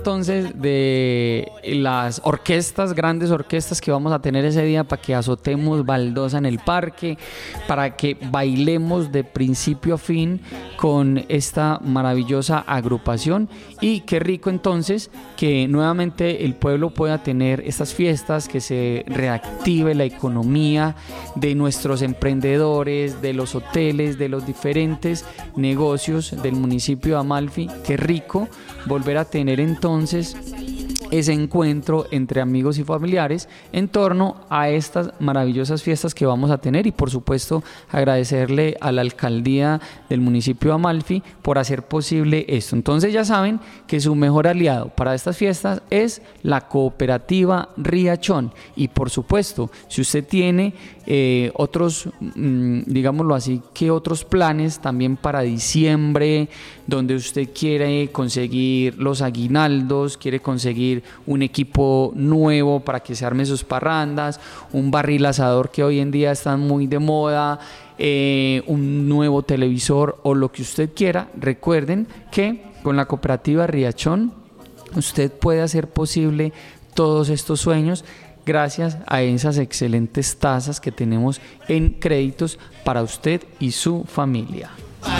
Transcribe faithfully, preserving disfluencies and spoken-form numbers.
entonces de las orquestas, grandes orquestas que vamos a tener ese día para que azotemos baldosa en el parque, para que bailemos de principio a fin con esta maravillosa agrupación. Y qué rico entonces que nuevamente el pueblo pueda tener estas fiestas, que se reactive la economía de nuestros emprendedores, de los hoteles, de los diferentes negocios del municipio de Amalfi. Qué rico volver a tener entonces ese encuentro entre amigos y familiares en torno a estas maravillosas fiestas que vamos a tener, y por supuesto agradecerle a la alcaldía del municipio de Amalfi por hacer posible esto. Entonces ya saben que su mejor aliado para estas fiestas es la cooperativa Riachón, y por supuesto si usted tiene eh, otros, mmm, digámoslo así, que otros planes también para diciembre, donde usted quiere conseguir los aguinaldos, quiere conseguir un equipo nuevo para que se arme sus parrandas, un barril asador que hoy en día están muy de moda, eh, un nuevo televisor o lo que usted quiera, recuerden que con la cooperativa Riachón usted puede hacer posible todos estos sueños gracias a esas excelentes tasas que tenemos en créditos para usted y su familia.